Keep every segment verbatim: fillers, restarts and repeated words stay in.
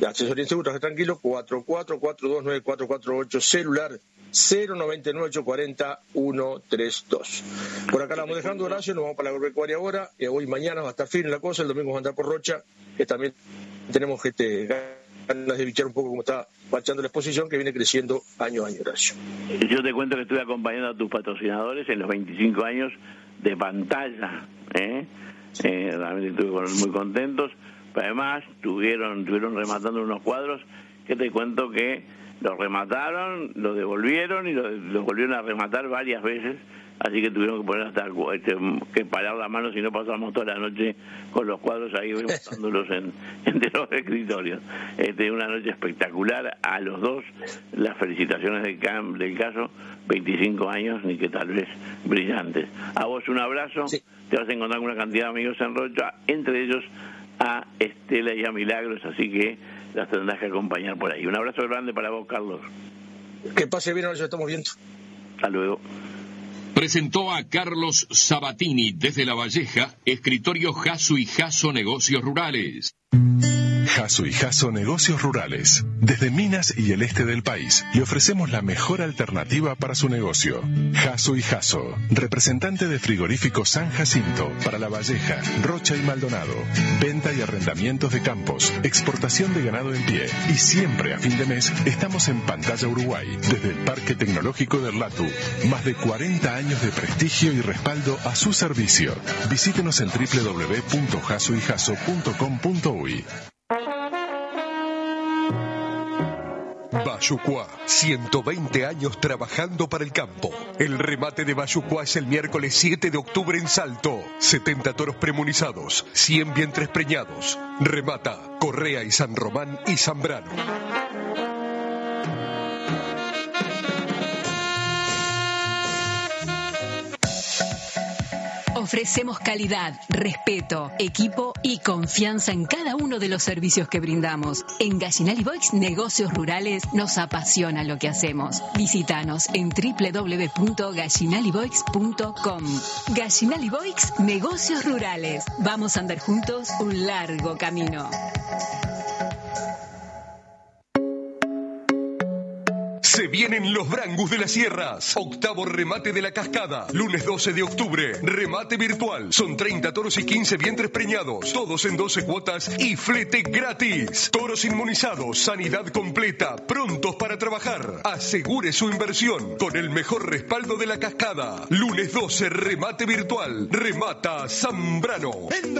La asesoría en seguros, tranquilo, cuatro cuatro cuatro dos nueve cuatro cuatro ocho, celular cero noventa y nueve ocho cuarenta uno treinta y dos. Por acá la vamos dejando, Horacio, nos vamos para la agropecuaria ahora. Eh, hoy mañana va a estar firme la cosa, el domingo vamos a andar por Rocha, que también tenemos gente, ganas de bichar un poco cómo está marchando la exposición, que viene creciendo año a año, Horacio. Yo te cuento que estuve acompañando a tus patrocinadores en los veinticinco años de pantalla, ¿eh? Eh, realmente estuve muy contentos, pero además tuvieron, tuvieron rematando unos cuadros que te cuento que los remataron, los devolvieron y los, los volvieron a rematar varias veces, así que tuvieron que poner hasta este, que parar la mano, si no pasamos toda la noche con los cuadros ahí rematándolos en, entre los escritorios. Este, una noche espectacular a los dos, las felicitaciones del, cam, del caso, veinticinco años, ni que tal vez brillantes. A vos un abrazo, sí. Te vas a encontrar con una cantidad de amigos en Rocha, entre ellos a Estela y a Milagros, así que las tendrás que acompañar por ahí. Un abrazo grande para vos, Carlos. Que pase bien, ahora ya estamos viendo. Hasta luego. Presentó a Carlos Sabatini desde La Valleja, escritorio Jasso y Jasso Negocios Rurales. Jasso y Jasso Negocios Rurales. Desde Minas y el este del país le ofrecemos la mejor alternativa para su negocio. Jasso y Jasso, representante de frigorífico San Jacinto para La Valleja, Rocha y Maldonado. Venta y arrendamientos de campos, exportación de ganado en pie. Y siempre a fin de mes estamos en Pantalla Uruguay, desde el Parque Tecnológico del Latu. Más de cuarenta años de prestigio y respaldo a su servicio. Visítenos en doble u doble u doble u punto jasso y jasso punto com punto uy. Bayucuá, ciento veinte años trabajando para el campo. El remate de Bayucuá es el miércoles siete de octubre en Salto. setenta toros premunizados, cien vientres preñados. Remata Correa y San Román y Zambrano. Ofrecemos calidad, respeto, equipo y confianza en cada uno de los servicios que brindamos. En Gallinal y Boix Negocios Rurales nos apasiona lo que hacemos. Visítanos en doble u doble u doble u punto gallinal y boix punto com. Gallinal y Boix Negocios Rurales. Vamos a andar juntos un largo camino. Se vienen los Brangus de las Sierras. Octavo remate de la cascada. Lunes doce de octubre. Remate virtual. Son treinta toros y quince vientres preñados. Todos en doce cuotas y flete gratis. Toros inmunizados. Sanidad completa. Prontos para trabajar. Asegure su inversión con el mejor respaldo de la cascada. Lunes doce. Remate virtual. Remata Zambrano. ¡Endo!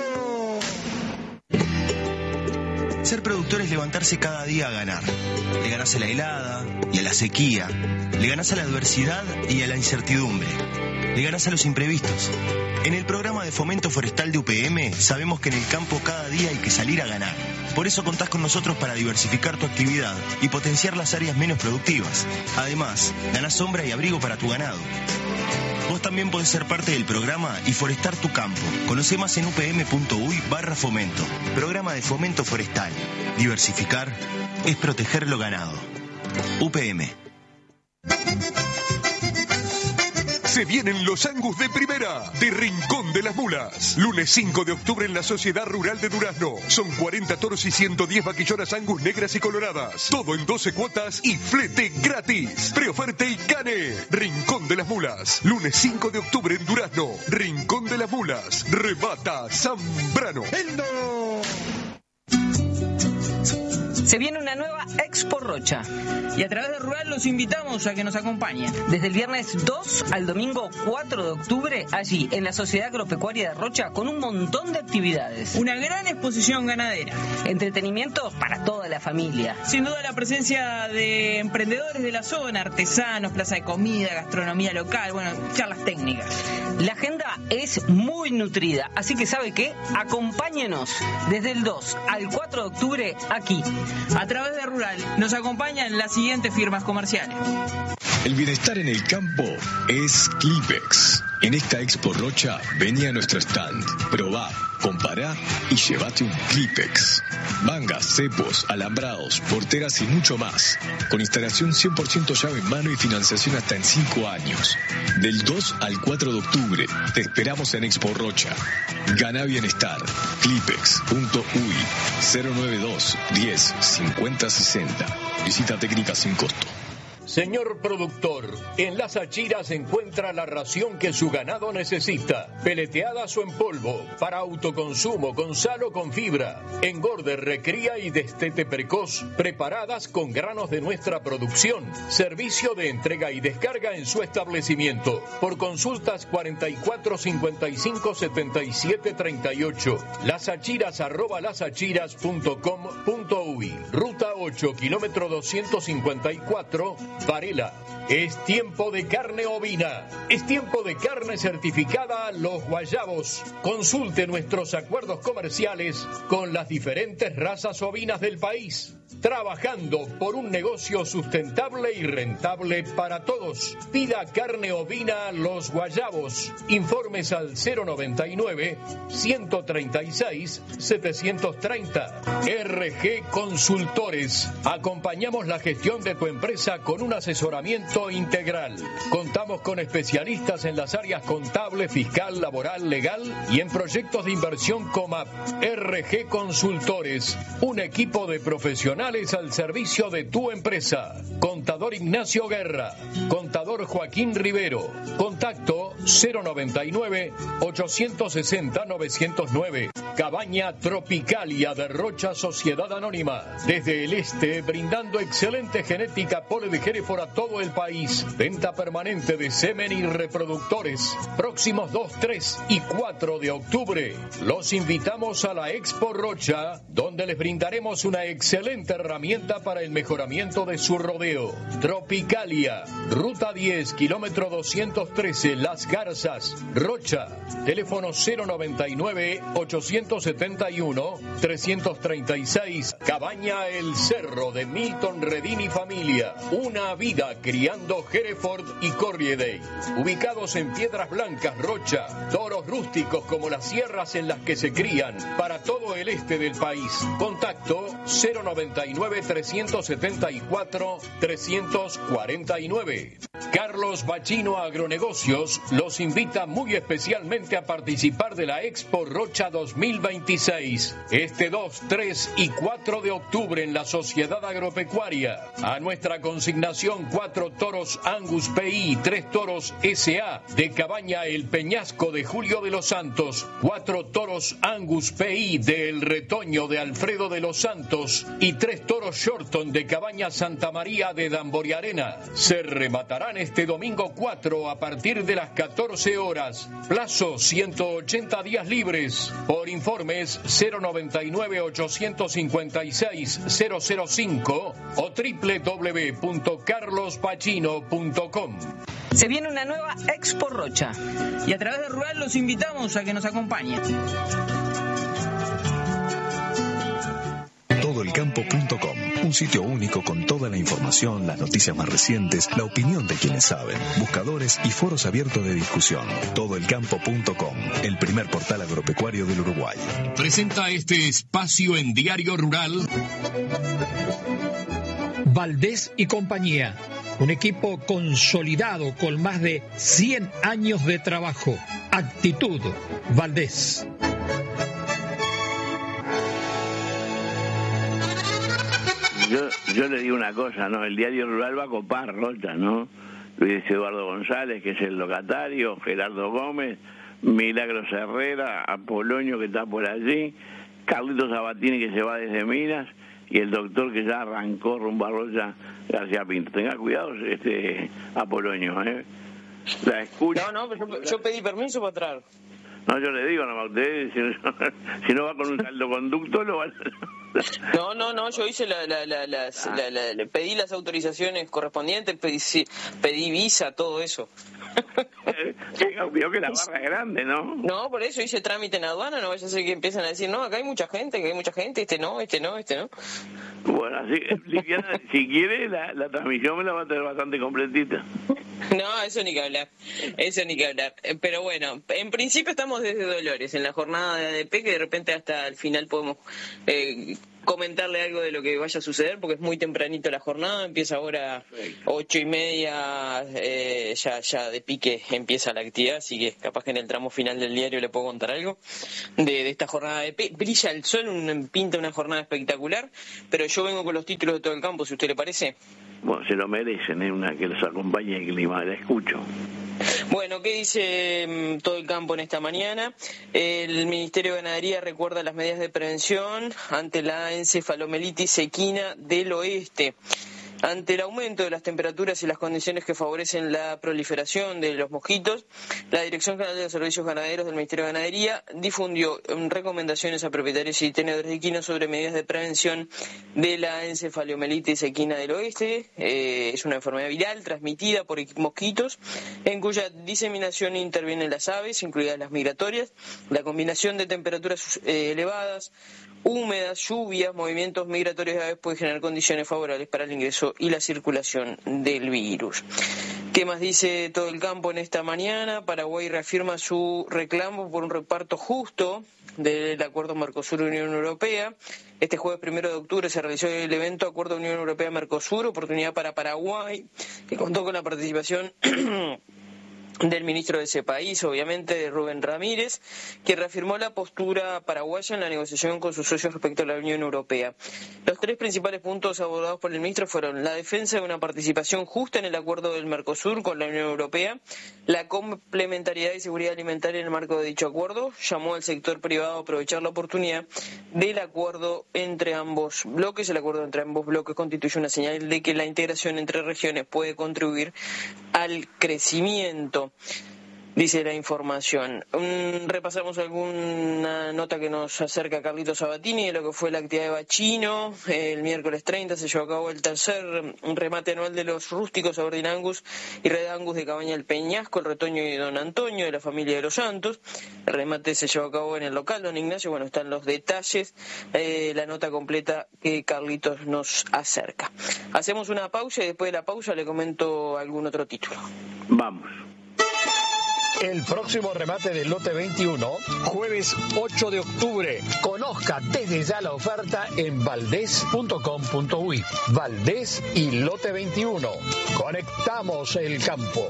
Ser productor es levantarse cada día a ganar. Le ganás a la helada y a la sequía. Le ganás a la adversidad y a la incertidumbre. Le ganás a los imprevistos. En el programa de fomento forestal de U P M sabemos que en el campo cada día hay que salir a ganar. Por eso contás con nosotros para diversificar tu actividad y potenciar las áreas menos productivas. Además, ganás sombra y abrigo para tu ganado. Vos también podés ser parte del programa y forestar tu campo. Conocé más en upm.uy barra fomento. Programa de fomento forestal. Diversificar es proteger lo ganado. U P M. Se vienen los Angus de primera, de Rincón de las Mulas. Lunes cinco de octubre en la Sociedad Rural de Durazno. Son cuarenta toros y ciento diez vaquillonas Angus negras y coloradas. Todo en doce cuotas y flete gratis. Preoferta y gane. Rincón de las Mulas. Lunes cinco de octubre en Durazno. Rincón de las Mulas. Remata Zambrano. ¡Endo! Se viene una nueva Expo Rocha y a través de Rural los invitamos a que nos acompañen desde el viernes dos al domingo cuatro de octubre allí en la Sociedad Agropecuaria de Rocha con un montón de actividades. Una gran exposición ganadera. Entretenimiento para toda la familia. Sin duda la presencia de emprendedores de la zona, artesanos, plaza de comida, gastronomía local, bueno, charlas técnicas. La agenda es muy nutrida, así que ¿sabe qué? Acompáñenos desde el dos al cuatro de octubre aquí. A través de Rural nos acompañan las siguientes firmas comerciales. El bienestar en el campo es Clipex. En esta Expo Rocha, vení a nuestro stand, probá, compará y llévate un Clipex. Mangas, cepos, alambrados, porteras y mucho más. Con instalación cien por ciento llave en mano y financiación hasta en cinco años. Del dos al cuatro de octubre, te esperamos en Expo Rocha. Gana bienestar. Clipex punto U I cero nueve dos diez cincuenta sesenta. Visita técnica sin costo. Señor productor, en Las Achiras encuentra la ración que su ganado necesita. Peleteadas o en polvo, para autoconsumo, con sal o con fibra. Engorde, recría y destete precoz, preparadas con granos de nuestra producción. Servicio de entrega y descarga en su establecimiento. Por consultas cuarenta y cuatro cincuenta y cinco setenta y siete treinta y ocho. Lasachiras arroba lasachiras punto com punto U I. Ruta ocho, kilómetro doscientos cincuenta y cuatro. Varela. Es tiempo de carne ovina. Es tiempo de carne certificada Los Guayabos. Consulte nuestros acuerdos comerciales con las diferentes razas ovinas del país. Trabajando por un negocio sustentable y rentable para todos. Pida carne ovina Los Guayabos. Informes al cero noventa y nueve, ciento treinta y seis, setecientos treinta. R G Consultores. Acompañamos la gestión de tu empresa con un asesoramiento integral. Contamos con especialistas en las áreas contable, fiscal, laboral, legal y en proyectos de inversión como R G Consultores. Un equipo de profesionales al servicio de tu empresa. Contador Ignacio Guerra. Contador Joaquín Rivero. Contacto cero noventa y nueve, ochocientos sesenta, novecientos nueve. Cabaña Tropicalia de Rocha Sociedad Anónima. Desde el este, brindando excelente genética pole de Hereford a todo el país. Venta permanente de semen y reproductores. Próximos dos, tres y cuatro de octubre. Los invitamos a la Expo Rocha, donde les brindaremos una excelente herramienta para el mejoramiento de su rodeo. Tropicalia, Ruta diez, kilómetro doscientos trece, Las Garzas, Rocha. Teléfono cero noventa y nueve, ochocientos setenta y uno, trescientos treinta y seis. Cabaña El Cerro de Milton Redín y familia. Una vida criando Hereford y Corriedale. Ubicados en Piedras Blancas, Rocha. Toros rústicos como las sierras en las que se crían para todo el este del país. Contacto cero noventa y nueve, trescientos setenta y cuatro, trescientos cuarenta y nueve. Carlos Bachino Agronegocios los invita muy especialmente a participar de la Expo Rocha dos mil veintiséis. Este dos, tres y cuatro de octubre en la Sociedad Agropecuaria. A nuestra consignación cuatro toros Angus P I, tres toros S A de Cabaña El Peñasco de Julio de los Santos, cuatro toros Angus P I de El Retoño de Alfredo de los Santos y tres toros Shorton de Cabaña Santa María de Damboriarena. Se rematarán este domingo cuatro a partir de las catorce horas. Plazo ciento ochenta días libres. Por informes cero noventa y nueve, ochocientos cincuenta y seis, cero cero cinco o doble u doble u doble u punto carlos bachino punto com. Se viene una nueva Expo Rocha y a través de Rural los invitamos a que nos acompañen. todo el campo punto com, un sitio único con toda la información, las noticias más recientes, la opinión de quienes saben, buscadores y foros abiertos de discusión. todo el campo punto com, el primer portal agropecuario del Uruguay. Presenta este espacio en Diario Rural. Valdés y compañía, un equipo consolidado con más de cien años de trabajo. Actitud Valdés. Yo, yo le digo una cosa, ¿no? El Diario Rural va a copar, Rocha, ¿no? Luis Eduardo González, que es el locatario, Gerardo Gómez, Milagros Herrera, Apolonio, que está por allí, Carlitos Sabatini, que se va desde Minas, y el doctor que ya arrancó rumbo a Rocha, García Pinto. Tenga cuidado, este Apolonio, ¿eh? La escucha. No, no, yo, yo pedí permiso para entrar. No, yo le digo, no, a usted, si no, si no va con un saldoconducto, lo va, No, no, no, yo hice la, la, la, las, la, la, la pedí las autorizaciones correspondientes, pedí, pedí visa, todo eso. Vio que la barra es grande, ¿no? No, por eso hice trámite en aduana, no vaya a ser que empiezan a decir, no, acá hay mucha gente, que hay mucha gente, este no, este no, este no. Bueno, así, Liliana, si quiere, la, la transmisión me la va a tener bastante completita. No, eso ni que hablar, eso ni que hablar. Pero bueno, en principio estamos desde Dolores, en la jornada de A D P, que de repente hasta el final podemos eh, comentarle algo de lo que vaya a suceder, porque es muy tempranito la jornada, empieza ahora ocho y media, eh, ya, ya de pique empieza la actividad, así que capaz que en el tramo final del diario le puedo contar algo de, de esta jornada de A D P. Brilla el sol, un, pinta una jornada espectacular, pero yo vengo con los títulos de todo el campo, si a usted le parece. Bueno, se lo merecen, ¿eh? Una que los acompañe el clima, la escucho. Bueno, ¿qué dice mmm, todo el campo en esta mañana? El Ministerio de Ganadería recuerda las medidas de prevención ante la encefalomelitis equina del oeste. Ante el aumento de las temperaturas y las condiciones que favorecen la proliferación de los mosquitos, la Dirección General de los Servicios Ganaderos del Ministerio de Ganadería difundió recomendaciones a propietarios y tenedores de equinos sobre medidas de prevención de la encefalomelitis equina del oeste. Eh, es una enfermedad viral transmitida por mosquitos en cuya diseminación intervienen las aves, incluidas las migratorias. La combinación de temperaturas eh, elevadas, húmedas, lluvias, movimientos migratorios de aves puede generar condiciones favorables para el ingreso y la circulación del virus. ¿Qué más dice todo el campo en esta mañana? Paraguay reafirma su reclamo por un reparto justo del acuerdo Mercosur-Unión Europea. Este jueves primero de octubre se realizó el evento Acuerdo Unión Europea-Mercosur, oportunidad para Paraguay, que contó con la participación del ministro de ese país, obviamente, de Rubén Ramírez, que reafirmó la postura paraguaya en la negociación con sus socios respecto a la Unión Europea. Los tres principales puntos abordados por el ministro fueron la defensa de una participación justa en el acuerdo del Mercosur con la Unión Europea, la complementariedad y seguridad alimentaria en el marco de dicho acuerdo, llamó al sector privado a aprovechar la oportunidad del acuerdo entre ambos bloques. El acuerdo entre ambos bloques constituye una señal de que la integración entre regiones puede contribuir al crecimiento, dice la información. Um, repasamos alguna nota que nos acerca a Carlitos Sabatini de lo que fue la actividad de Bachino. El miércoles treinta se llevó a cabo el tercer remate anual de los rústicos Aberdeen Angus y Red Angus de Cabaña del Peñasco, el retoño de Don Antonio de la familia de los Santos. El remate se llevó a cabo en el local Don Ignacio. Bueno, están los detalles, eh, la nota completa que Carlitos nos acerca. Hacemos una pausa y después de la pausa le comento algún otro título. Vamos. El próximo remate del lote veintiuno, jueves ocho de octubre. Conozca desde ya la oferta en valdés punto com punto uy. Valdés y lote veintiuno. Conectamos el campo.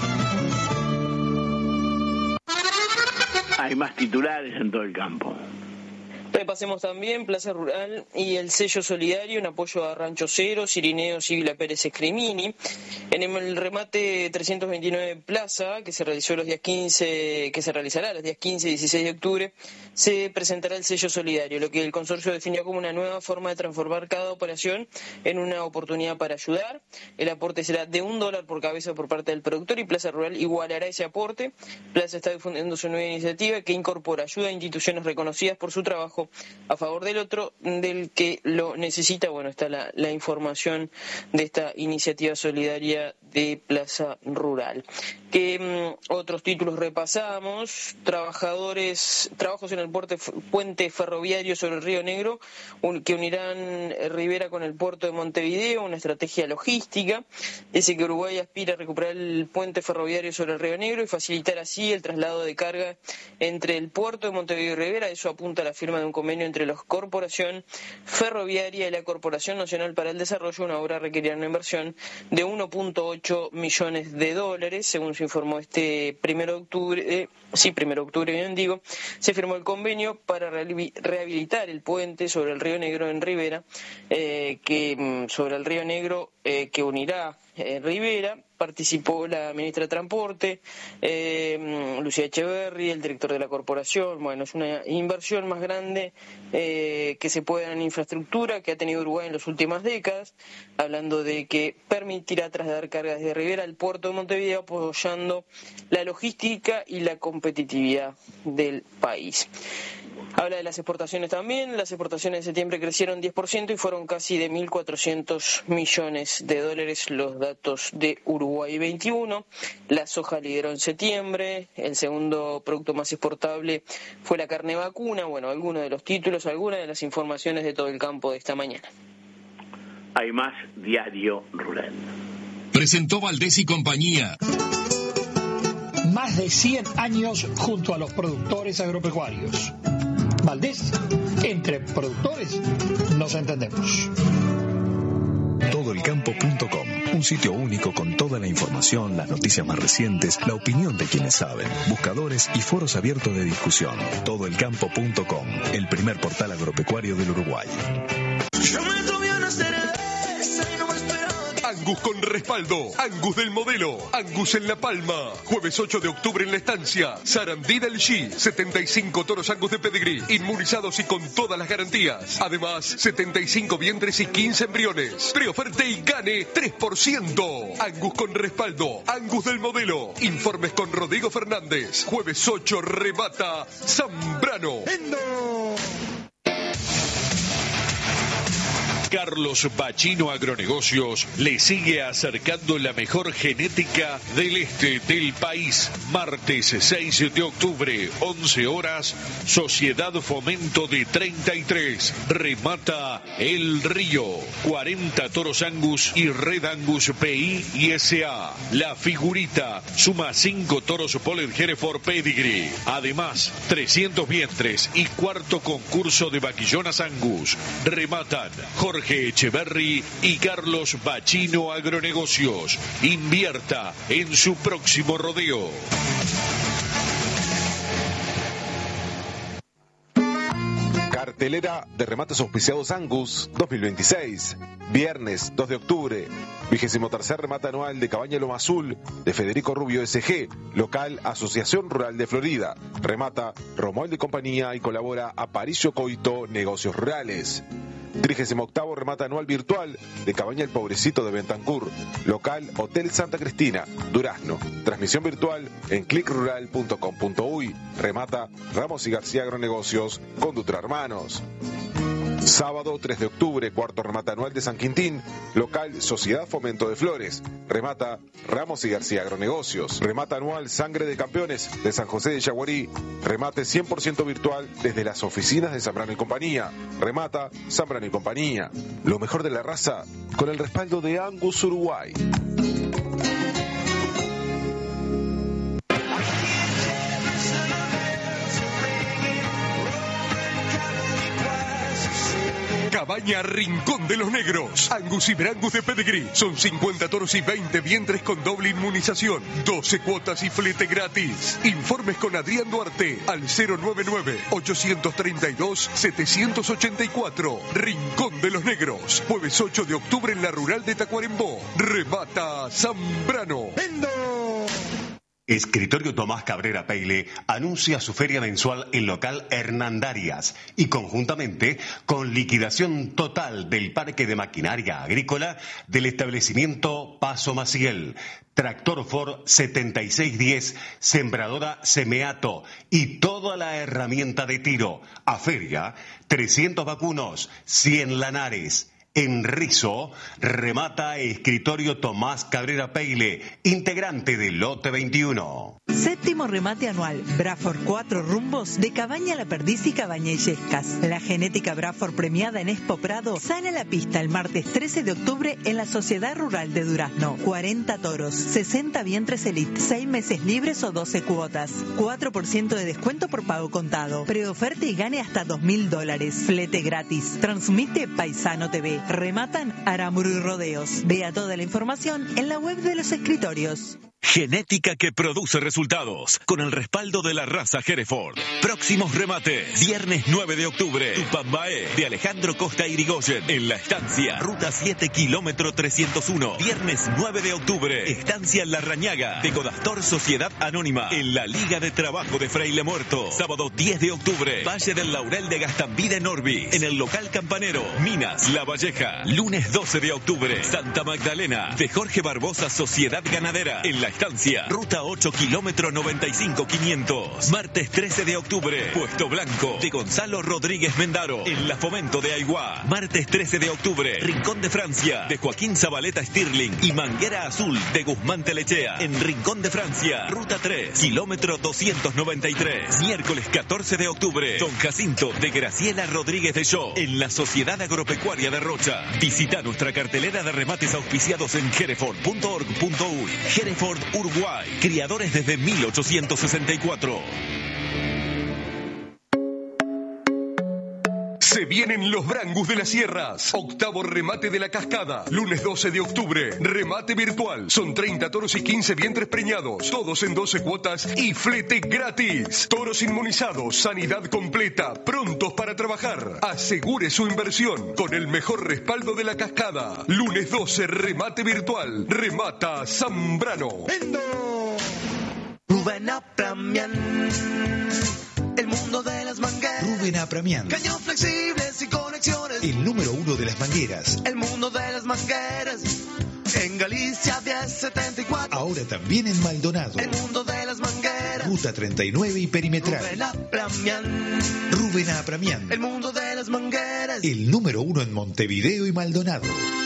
Hay más titulares en todo el campo. Repasemos también Plaza Rural y el sello solidario en apoyo a Rancho Cero, Cirineo, Sigla Pérez Escrimini. En el remate trescientos veintinueve Plaza, que se realizó los días quince, que se realizará los días quince y dieciséis de octubre, se presentará el sello solidario, lo que el consorcio definió como una nueva forma de transformar cada operación en una oportunidad para ayudar. El aporte será de un dólar por cabeza por parte del productor y Plaza Rural igualará ese aporte. Plaza está difundiendo su nueva iniciativa que incorpora ayuda a instituciones reconocidas por su trabajo a favor del otro, del que lo necesita. Bueno, está la, la información de esta iniciativa solidaria de Plaza Rural. ¿Qué mm, otros títulos repasamos? Trabajadores, trabajos en el puente, puente ferroviario sobre el Río Negro, un, que unirán Rivera con el puerto de Montevideo, una estrategia logística. Dice que Uruguay aspira a recuperar el puente ferroviario sobre el Río Negro y facilitar así el traslado de carga entre el puerto de Montevideo y Rivera. Eso apunta a la firma de un convenio entre la Corporación Ferroviaria y la Corporación Nacional para el Desarrollo. Una obra requerirá una inversión de uno punto ocho millones de dólares, según se informó este primero de octubre, eh, sí, primero de octubre, bien digo, se firmó el convenio para rehabilitar el puente sobre el Río Negro en Rivera, eh, que sobre el Río Negro eh, que unirá eh, Rivera participó la ministra de Transporte, eh, Lucía Echeverri, el director de la corporación. Bueno, es una inversión más grande eh, que se puede dar en infraestructura que ha tenido Uruguay en las últimas décadas, hablando de que permitirá trasladar cargas de Rivera al puerto de Montevideo, apoyando la logística y la competitividad del país. Habla de las exportaciones también. Las exportaciones de septiembre crecieron diez por ciento y fueron casi de mil cuatrocientos millones de dólares los datos de Uruguay veintiuno. La soja lideró en septiembre. El segundo producto más exportable fue la carne vacuna. Bueno, algunos de los títulos, algunas de las informaciones de todo el campo de esta mañana. Hay más Diario Rural. Presentó Valdés y compañía. Más de cien años junto a los productores agropecuarios. Valdés, entre productores nos entendemos. todo el campo punto com, un sitio único con toda la información, las noticias más recientes, la opinión de quienes saben, buscadores y foros abiertos de discusión. todo el campo punto com, el primer portal agropecuario del Uruguay. Angus con respaldo, Angus del modelo, Angus en La Palma. Jueves ocho de octubre en La Estancia, Sarandí del G, setenta y cinco toros Angus de pedigrí, inmunizados y con todas las garantías. Además, setenta y cinco vientres y quince embriones. Preoferta y gane tres por ciento. Angus con respaldo, Angus del modelo. Informes con Rodrigo Fernández. Jueves ocho remata Zambrano. Carlos Bachino Agronegocios le sigue acercando la mejor genética del este del país. Martes seis de octubre, once horas, Sociedad Fomento de treinta y tres. Remata El Río. cuarenta toros Angus y Red Angus P I y S A. La Figurita suma cinco toros Polled Hereford Pedigree. Además, trescientos vientres y cuarto concurso de vaquillonas Angus. Rematan Jorge Jorge Echeverri y Carlos Bachino Agronegocios. Invierta en su próximo rodeo. Cartelera de remates auspiciados Angus dos mil veintiséis. Viernes dos de octubre, vigésimo tercer remate anual de Cabaña Loma Azul de Federico Rubio S G, local Asociación Rural de Florida. Remata Romuald de Compañía y colabora Aparicio Coito Negocios Rurales. trigésimo octavo remate anual virtual de Cabaña El Pobrecito de Bentancur, local Hotel Santa Cristina, Durazno. Transmisión virtual en clic rural punto com punto uy. Remata Ramos y García Agronegocios con Dutra Hermanos. Sábado tres de octubre, cuarto remate anual de San Quintín, local Sociedad Fomento de Flores. Remata Ramos y García Agronegocios. Remata anual Sangre de Campeones de San José de Yaguarí. Remate cien por ciento virtual desde las oficinas de Zambrano y Compañía. Remata Zambrano y Compañía. Lo mejor de la raza con el respaldo de Angus Uruguay. Cabaña Rincón de los Negros. Angus y Brangus de pedigrí. Son cincuenta toros y veinte vientres con doble inmunización. doce cuotas y flete gratis. Informes con Adrián Duarte al cero nueve nueve, ocho tres dos, siete ocho cuatro. Rincón de los Negros. Jueves ocho de octubre en la Rural de Tacuarembó. Remata Zambrano. ¡Vendo! Escritorio Tomás Cabrera Peile anuncia su feria mensual en local Hernandarias y conjuntamente con liquidación total del parque de maquinaria agrícola del establecimiento Paso Maciel. Tractor Ford setenta y seis diez, sembradora Semeato y toda la herramienta de tiro. A feria, trescientos vacunos, cien lanares. En Rizo, remata Escritorio Tomás Cabrera Peile, integrante del lote veintiuno. Séptimo remate anual, Braford cuatro rumbos de Cabaña La Perdiz y Cabaña Illescas. La genética Braford premiada en Expo Prado sale a la pista el martes trece de octubre en la Sociedad Rural de Durazno. cuarenta toros, sesenta vientres elite, seis meses libres o doce cuotas. cuatro por ciento de descuento por pago contado. Preoferta y gane hasta dos mil dólares. Flete gratis. Transmite Paisano T V. Rematan Aramuru y Rodeos. Vea toda la información en la web de los escritorios. Genética que produce resultados, con el respaldo de la raza Hereford. Próximos remates, viernes nueve de octubre, Tupambaé, de Alejandro Costa Irigoyen, en La Estancia, ruta siete, kilómetro trescientos uno. Viernes nueve de octubre, Estancia La Rañaga, de Codastor Sociedad Anónima, en la Liga de Trabajo de Fraile Muerto. Sábado diez de octubre, Valle del Laurel de Gastambide Norbis, en el local Campanero, Minas La Valleja. Lunes doce de octubre, Santa Magdalena, de Jorge Barbosa Sociedad Ganadera, en La Estancia, ruta ocho, kilómetro noventa y cinco, quinientos. Martes trece de octubre, Puesto Blanco, de Gonzalo Rodríguez Mendaro, en La Fomento de Aiguá. Martes trece de octubre, Rincón de Francia, de Joaquín Zabaleta Stirling, y Manguera Azul, de Guzmán Telechea, en Rincón de Francia, ruta tres, kilómetro doscientos noventa y tres. Miércoles catorce de octubre, Don Jacinto, de Graciela Rodríguez de Show, en la Sociedad Agropecuaria de Rocha. Visita nuestra cartelera de remates auspiciados en hereford punto org punto uy. Hereford Uruguay, criadores desde mil ochocientos sesenta y cuatro. Se vienen los Brangus de las Sierras. Octavo remate de la Cascada. Lunes doce de octubre. Remate virtual. Son treinta toros y quince vientres preñados. Todos en doce cuotas y flete gratis. Toros inmunizados. Sanidad completa. Prontos para trabajar. Asegure su inversión con el mejor respaldo de la Cascada. Lunes doce, remate virtual. Remata Zambrano. Rubén Apramian, el mundo de las mangueras. Rubén Apramian, Caños flexibles y conexiones. el número uno de las mangueras. El mundo de las mangueras. En Galicia diez setenta y cuatro. Ahora también en Maldonado. El mundo de las mangueras. Ruta treinta y nueve y perimetral. Rubén Apramian, Rubén Apramian, el mundo de las mangueras. el número uno en Montevideo y Maldonado.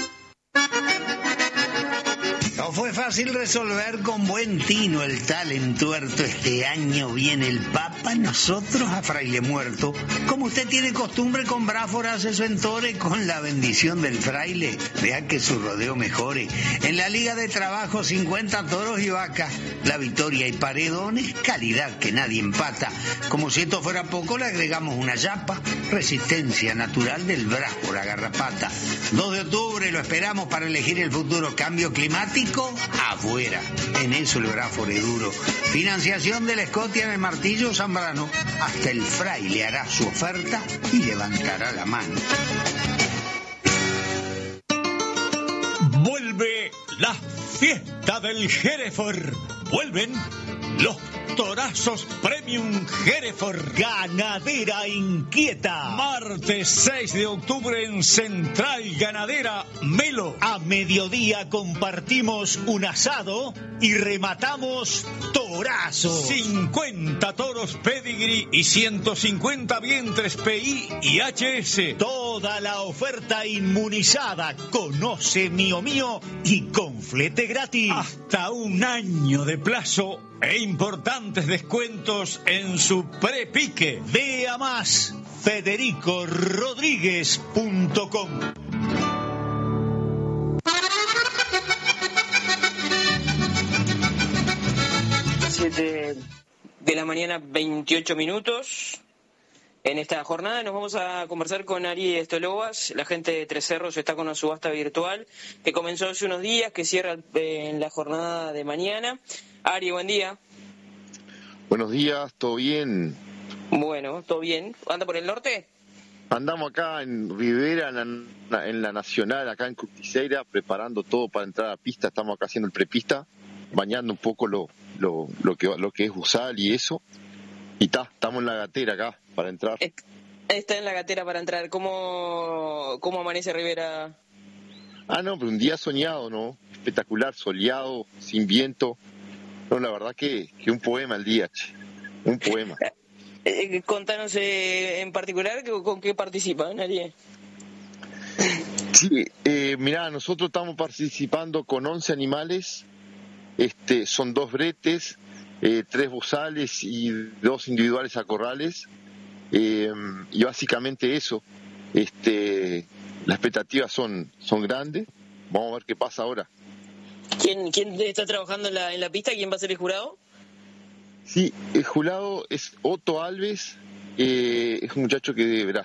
No fue fácil resolver con buen tino el talentuerto. Este año viene el Papa, nosotros a Fraile Muerto. Como usted tiene costumbre, con Braford hace su entore, con la bendición del fraile. Vea que su rodeo mejore. En la Liga de Trabajo, cincuenta toros y vacas. La victoria y paredones, calidad que nadie empata. Como si esto fuera poco, le agregamos una yapa. Resistencia natural del Braford a garrapata. dos de octubre lo esperamos para elegir el futuro. Cambio climático afuera, en eso el Braford es duro. Financiación de la Escotia en el Martillo Zambrano. Hasta el fraile hará su oferta y levantará la mano. Vuelve la fiesta del Hereford. Vuelven los torazos Premium Hereford. Ganadera inquieta. Martes seis de octubre en Central Ganadera Melo. A mediodía compartimos un asado y rematamos torazo. cincuenta toros pedigree y ciento cincuenta vientres P I y H S. Toda la oferta inmunizada. Conoce Mío Mío y con flete gratis. Hasta un año de plazo e importantes descuentos en su prepique. Vea más federico rodríguez punto com. siete de la mañana, veintiocho minutos. En esta jornada nos vamos a conversar con Ari Estolobas, la gente de Tres Cerros está con una subasta virtual que comenzó hace unos días, que cierra en la jornada de mañana. Ari, buen día. Buenos días, ¿todo bien? Bueno, todo bien. ¿Anda por el norte? Andamos acá en Rivera, en la, en la Nacional, acá en Curticeira, preparando todo para entrar a pista. Estamos acá haciendo el prepista, bañando un poco lo, lo, lo, que, lo que es Usal y eso. Y está, estamos en la gatera acá para entrar. Está en la gatera para entrar. ¿Cómo, cómo amanece Rivera? Ah, no, pero un día soñado, ¿no? Espectacular, soleado, sin viento. No, la verdad que, que un poema al día, che. Un poema. Eh, contanos eh, en particular con qué participan, Ari. Sí, eh, mirá, nosotros estamos participando con once animales. Este, son dos bretes, eh, tres bozales y dos individuales a corrales. Eh, y básicamente eso. Este, las expectativas son, son grandes. Vamos a ver qué pasa ahora. ¿Quién, quién está trabajando en la, en la pista? ¿Quién va a ser el jurado? Sí, el jurado es Otto Alves, eh, es un muchacho que de Brasil.